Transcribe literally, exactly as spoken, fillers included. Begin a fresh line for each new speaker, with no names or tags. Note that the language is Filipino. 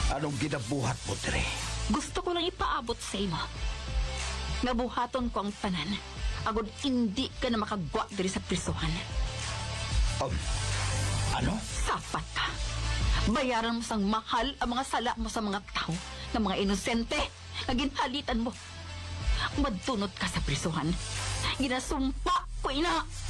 Anong ginabuhat mo, Dre?
Gusto ko lang ipaabot sa imo. Nabuhaton ko ang tanan. Agod hindi ka na makagwa diri sa prisuhan.
Um, ano?
Sapat ka. Bayaran mo sang mahal ang mga sala mo sa mga tao na mga inosente na ginhalitan mo. Madunot ka sa prisuhan. Ginasumpa ko, ina!